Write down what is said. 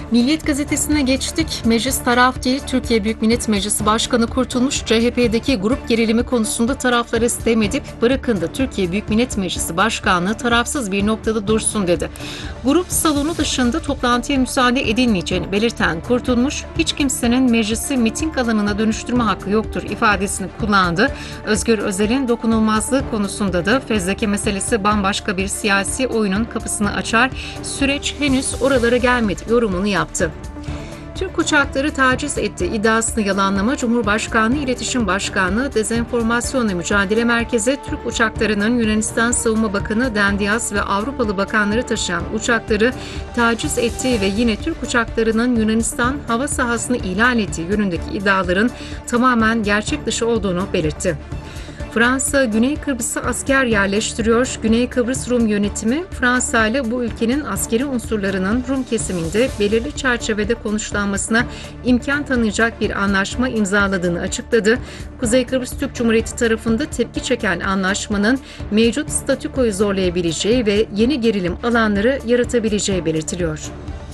Milliyet gazetesine geçtik. Meclis taraf değil, Türkiye Büyük Millet Meclisi Başkanı Kurtulmuş, CHP'deki grup gerilimi konusunda tarafları sitem edip bırakın da Türkiye Büyük Millet Meclisi Başkanlığı tarafsız bir noktada dursun dedi. Grup salonu dışında toplantıya müsaade edilmeyeceğini belirten Kurtulmuş, hiç kimsenin meclisi miting alanına dönüştürme hakkı yoktur ifadesini kullandı. Özgür Özel'in dokunulmazlığı konusunda da fezleke meselesi bambaşka bir siyasi oyunun kapısını açar, süreç henüz oralara gelmedi yorumunu yaptı. Türk uçakları taciz etti iddiasını yalanlama Cumhurbaşkanlığı İletişim Başkanlığı Dezenformasyonla Mücadele Merkezi, Türk uçaklarının Yunanistan Savunma Bakanı Dendias ve Avrupalı bakanları taşıyan uçakları taciz ettiği ve yine Türk uçaklarının Yunanistan hava sahasını ihlal ettiği yönündeki iddiaların tamamen gerçek dışı olduğunu belirtti. Fransa, Güney Kıbrıs'a asker yerleştiriyor. Güney Kıbrıs Rum yönetimi, Fransa ile bu ülkenin askeri unsurlarının Rum kesiminde belirli çerçevede konuşlanmasına imkan tanıyacak bir anlaşma imzaladığını açıkladı. Kuzey Kıbrıs Türk Cumhuriyeti tarafında tepki çeken anlaşmanın mevcut statükoyu zorlayabileceği ve yeni gerilim alanları yaratabileceği belirtiliyor.